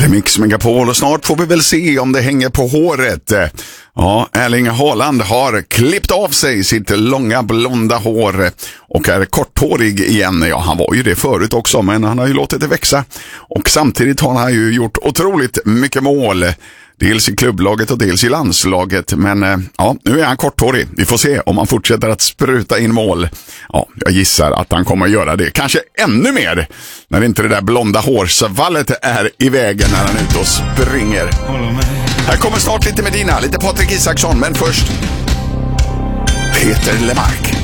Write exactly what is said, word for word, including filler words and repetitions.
är Mix Megapol och snart får vi väl se om det hänger på håret. Ja, Erling Haaland har klippt av sig sitt långa blonda hår och är korthårig igen. Ja, han var ju det förut också, men han har ju låtit det växa. Och samtidigt har han ju gjort otroligt mycket mål. Dels i klubblaget och dels i landslaget. Men ja, nu är han korthårig. Vi får se om han fortsätter att spruta in mål. Ja, jag gissar att han kommer att göra det. Kanske ännu mer när inte det där blonda hårsvallet är i vägen när han är ute och springer. Här kommer snart lite Medina, lite Patrik Isaksson. Men först Peter Lemark.